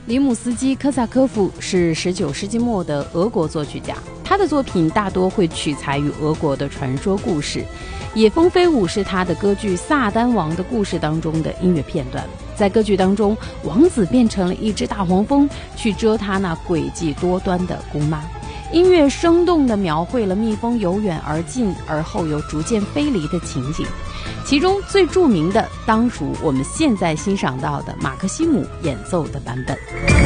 里姆斯基科萨科夫是19世纪末的俄国作曲家，他的作品大多会取材于俄国的传说故事。野蜂飞舞是他的歌剧《萨丹王的故事》当中的音乐片段。在歌剧当中，王子变成了一只大黄蜂，去蛰他那诡计多端的姑妈。音乐生动地描绘了蜜蜂由远而近，而后又逐渐飞离的情景。其中最著名的当属我们现在欣赏到的马克西姆演奏的版本。